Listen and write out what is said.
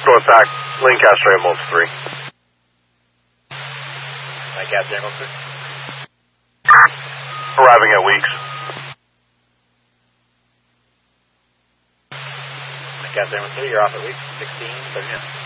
North Lancaster Ambulance 3. Lancaster Ambulance 3. Arriving at Weeks. Lancaster Ambulance 3, you're off at Weeks, 16, 39.